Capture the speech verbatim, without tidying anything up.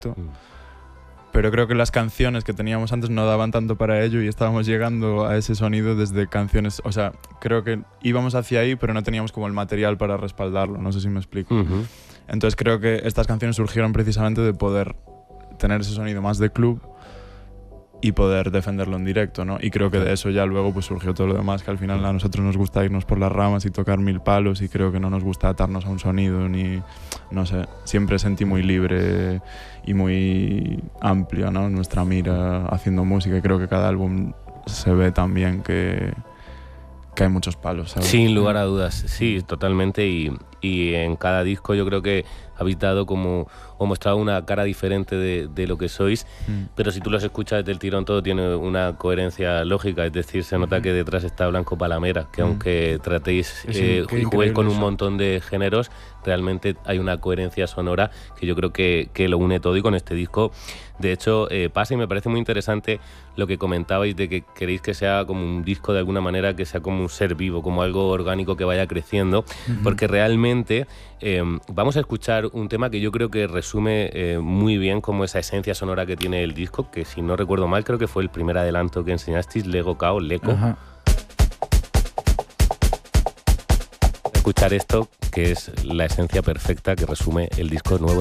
pero creo que las canciones que teníamos antes no daban tanto para ello y estábamos llegando a ese sonido desde canciones, o sea, creo que íbamos hacia ahí, pero no teníamos como el material para respaldarlo, no sé si me explico. Uh-huh. Entonces creo que estas canciones surgieron precisamente de poder tener ese sonido más de club y poder defenderlo en directo, ¿no? Y creo que de eso ya luego pues surgió todo lo demás, que al final a nosotros nos gusta irnos por las ramas y tocar mil palos y creo que no nos gusta atarnos a un sonido ni, no sé, siempre sentí muy libre y muy amplia, ¿no? Nuestra mira haciendo música y creo que cada álbum se ve también que, que hay muchos palos, ¿sabes? Sin lugar a dudas, sí, totalmente y, y en cada disco yo creo que habéis dado como o mostrado una cara diferente de, de lo que sois, mm. pero si tú los escuchas desde el tirón todo tiene una coherencia lógica, es decir, se nota mm. que detrás está Blanco Palamera, que mm. aunque tratéis eh, y juguéis con un eso. montón de géneros, realmente hay una coherencia sonora que yo creo que, que lo une todo y con este disco, de hecho, eh, pasa y me parece muy interesante lo que comentabais de que queréis que sea como un disco de alguna manera, que sea como un ser vivo, como algo orgánico que vaya creciendo, mm-hmm. porque realmente eh, vamos a escuchar un tema que yo creo que resume eh, muy bien como esa esencia sonora que tiene el disco, que si no recuerdo mal creo que fue el primer adelanto que enseñasteis, Lego Cao, Leco. Ajá. Escuchar esto, que es la esencia perfecta que resume el disco nuevo